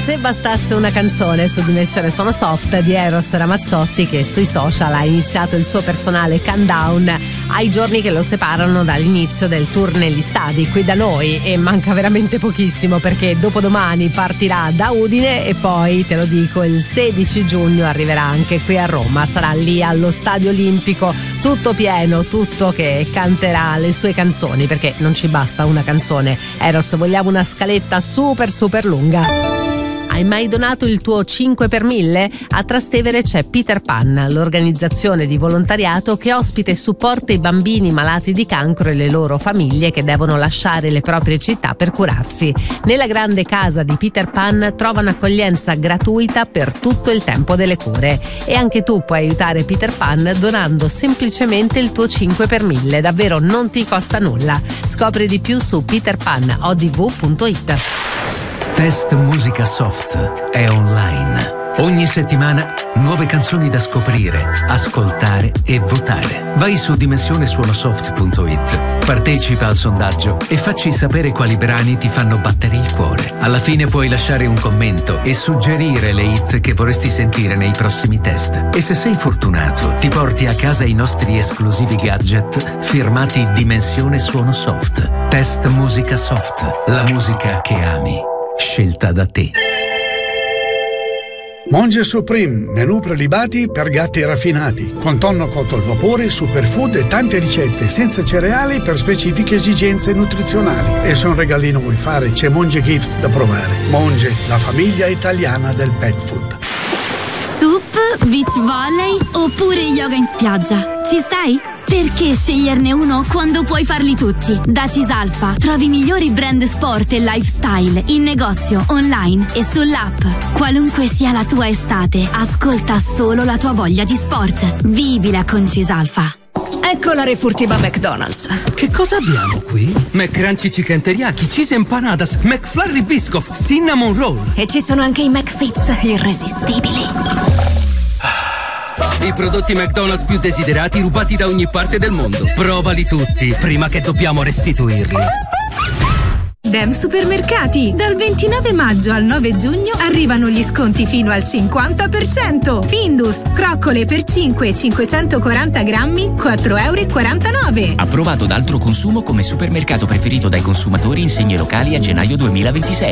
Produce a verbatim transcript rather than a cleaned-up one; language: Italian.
Se bastasse una canzone su Dimensione Suono Soft di Eros Ramazzotti, che sui social ha iniziato il suo personale countdown ai giorni che lo separano dall'inizio del tour negli stadi qui da noi, e manca veramente pochissimo perché dopodomani partirà da Udine e poi, te lo dico, il sedici giugno arriverà anche qui a Roma, sarà lì allo Stadio Olimpico tutto pieno, tutto che canterà le sue canzoni, perché non ci basta una canzone, Eros, vogliamo una scaletta super super lunga. Hai mai donato il tuo cinque per mille? A Trastevere c'è Peter Pan, l'organizzazione di volontariato che ospita e supporta i bambini malati di cancro e le loro famiglie che devono lasciare le proprie città per curarsi. Nella grande casa di Peter Pan trovano accoglienza gratuita per tutto il tempo delle cure. E anche tu puoi aiutare Peter Pan donando semplicemente il tuo cinque per mille, davvero non ti costa nulla. Scopri di più su peterpan o d v punto i t. Test Musica Soft è online. Ogni settimana nuove canzoni da scoprire, ascoltare e votare. Vai su dimensione suono soft punto i t, partecipa al sondaggio e facci sapere quali brani ti fanno battere il cuore. Alla fine puoi lasciare un commento e suggerire le hit che vorresti sentire nei prossimi test. E se sei fortunato, ti porti a casa i nostri esclusivi gadget firmati Dimensione Suono Soft. Test Musica Soft, la musica che ami, scelta da te. Monge Supreme, menù prelibati per gatti raffinati, con tonno cotto al vapore, superfood e tante ricette senza cereali per specifiche esigenze nutrizionali. E se un regalino vuoi fare, c'è Monge Gift da provare. Monge, la famiglia italiana del pet food. Sup, beach volley oppure yoga in spiaggia? Ci stai? Perché sceglierne uno quando puoi farli tutti? Da Cisalfa trovi i migliori brand sport e lifestyle in negozio, online e sull'app. Qualunque sia la tua estate, ascolta solo la tua voglia di sport. Vivila con Cisalfa. Ecco la refurtiva McDonald's. Che cosa abbiamo qui? McCrunchy Chicken Teriyaki, Cheese Empanadas, McFlurry Biscoff, Cinnamon Roll. E ci sono anche i McFits irresistibili. I prodotti McDonald's più desiderati rubati da ogni parte del mondo. Provali tutti prima che dobbiamo restituirli. Dem Supermercati. Dal ventinove maggio al nove giugno arrivano gli sconti fino al cinquanta per cento. Findus, croccole per cinque e cinquecentoquaranta grammi, quattro e quarantanove euro. Approvato da altro consumo come supermercato preferito dai consumatori in segni locali a gennaio duemilaventisei.